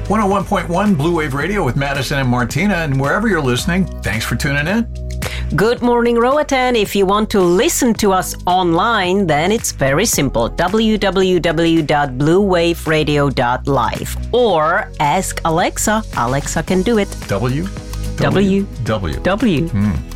101.1 Blue Wave Radio with Madison and Martina. And wherever you're listening, thanks for tuning in. Good morning, Roatan. If you want to listen to us online, then it's very simple. www.bluewaveradio.live or ask Alexa. Alexa can do it. W. W. W. W.